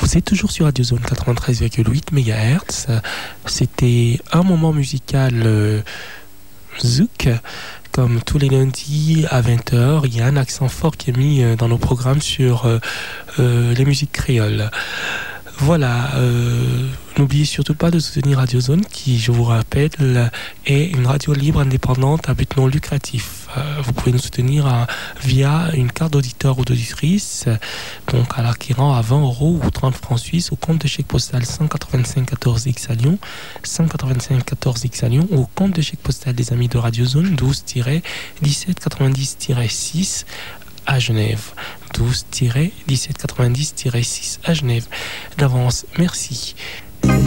Vous êtes toujours sur Radio Zone 93,8 MHz. C'était un moment musical Zouk. Comme tous les lundis à 20h, il y a un accent fort qui est mis dans nos programmes sur les musiques créoles. Voilà, n'oubliez surtout pas de soutenir Radio Zone qui, je vous rappelle, est une radio libre indépendante à but non lucratif. Vous pouvez nous soutenir via une carte d'auditeur ou d'auditrice, donc à l'acquérant à 20 € ou 30 francs suisses au compte de chèque postal 185 14 X à Lyon, 185 14 X à Lyon, ou au compte de chèque postal des Amis de Radio Zone 12-1790-6 à Genève. 12-1790-6 à Genève. D'avance, merci.